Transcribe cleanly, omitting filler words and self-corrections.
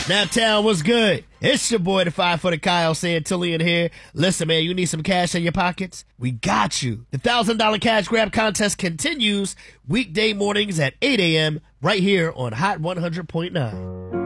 Snaptown, what's good? It's your boy, the 5-footed Kyle Santillian here. Listen, man, you need some cash in your pockets? We got you. The $1,000 cash grab contest continues weekday mornings at 8 a.m. right here on Hot 100.9.